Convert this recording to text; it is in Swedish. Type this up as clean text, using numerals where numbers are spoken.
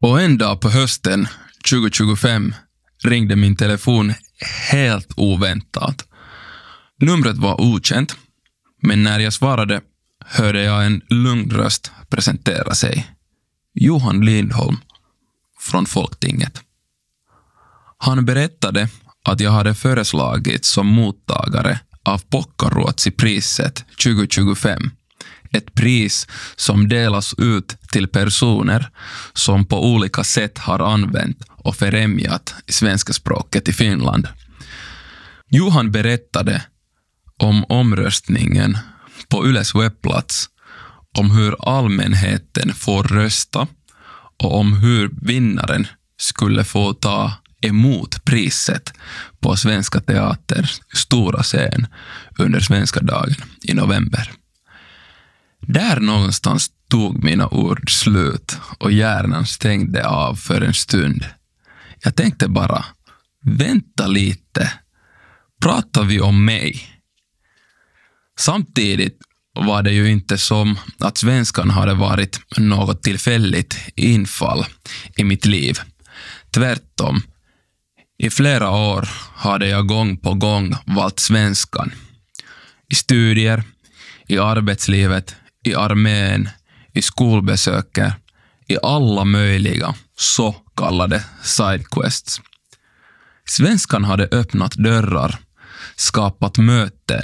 Och en dag på hösten 2025 ringde min telefon helt oväntat. Numret var okänt, men när jag svarade hörde jag en lugn röst presentera sig. Johan Lindholm från Folktinget. Han berättade att jag hade föreslagits som mottagare av Pockaruotsi-priset 2025. Ett pris som delas ut till personer som på olika sätt har använt och främjat svenska språket i Finland. Johan berättade om omröstningen på Yles webbplats, om hur allmänheten får rösta och om hur vinnaren skulle få ta emot priset på Svenska Teaters stora scen under Svenska dagen i november. Där någonstans tog mina ord slut och hjärnan stängde av för en stund. Jag tänkte bara, vänta lite, pratar vi om mig? Samtidigt var det ju inte som att svenskan hade varit något tillfälligt infall i mitt liv. Tvärtom, i flera år hade jag gång på gång valt svenskan. I studier, i arbetslivet, i armén, i skolbesöker, i alla möjliga så kallade sidequests. Svenskan hade öppnat dörrar, skapat möten